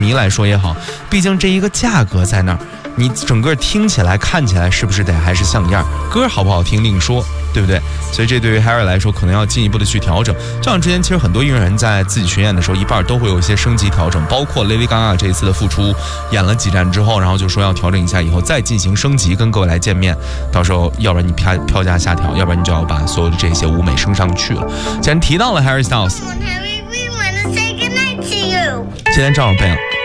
迷来说也好，毕竟这一个价格在那儿，你整个听起来看起来是不是得还是像样？歌好不好听另说，对不对？所以这对于 Harry 来说可能要进一步的去调整。就像之前其实很多音乐人在自己巡演的时候，一半都会有一些升级调整，包括 Lady Gaga 这一次的复出，演了几站之后，然后就说要调整一下，以后再进行升级，跟各位来见面。到时候要不然你票价下调，要不然你就要把所有的这些舞美升上去了。既然提到了 Harry Styles， 今天正好背了。